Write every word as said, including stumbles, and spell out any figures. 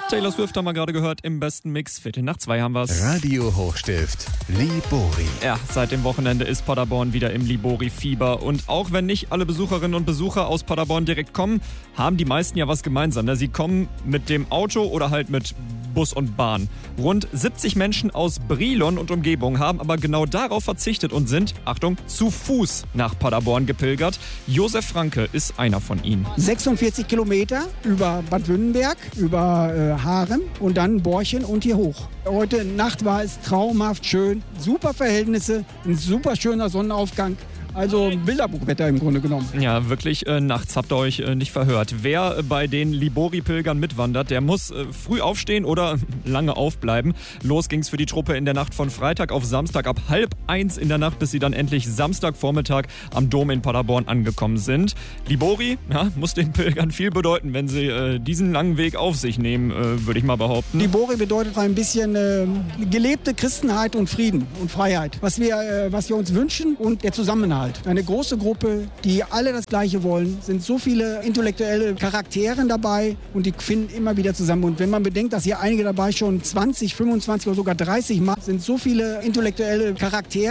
Taylor Swift haben wir gerade gehört im besten Mix. Viertel nach zwei haben wir's. Radio Hochstift, Libori. Ja, seit dem Wochenende ist Paderborn wieder im Libori-Fieber. Und auch wenn nicht alle Besucherinnen und Besucher aus Paderborn direkt kommen, haben die meisten ja was gemeinsam. Sie kommen mit dem Auto oder halt mit Bus und Bahn. Rund siebzig Menschen aus Brilon und Umgebung haben aber genau darauf verzichtet und sind, Achtung, zu Fuß nach Paderborn gepilgert. Josef Franke ist einer von ihnen. sechsundvierzig Kilometer über Bad Wünnenberg, über äh, Haaren und dann Borchen und hier hoch. Heute Nacht war es traumhaft schön, super Verhältnisse, ein super schöner Sonnenaufgang. Also Bilderbuchwetter im Grunde genommen. Ja, wirklich, äh, nachts habt ihr euch äh, nicht verhört. Wer äh, bei den Libori-Pilgern mitwandert, der muss äh, früh aufstehen oder lange aufbleiben. Los ging's für die Truppe in der Nacht von Freitag auf Samstag ab halb eins in der Nacht, bis sie dann endlich Samstagvormittag am Dom in Paderborn angekommen sind. Libori, ja, muss den Pilgern viel bedeuten, wenn sie äh, diesen langen Weg auf sich nehmen, äh, würde ich mal behaupten. Libori bedeutet ein bisschen äh, gelebte Christenheit und Frieden und Freiheit. Was wir, äh, was wir uns wünschen und der Zusammenhalt. Eine große Gruppe, die alle das Gleiche wollen, sind so viele intellektuelle Charaktere dabei und die finden immer wieder zusammen. Und wenn man bedenkt, dass hier einige dabei schon zwanzig, fünfundzwanzig oder sogar dreißig Mal sind, so viele intellektuelle Charaktere.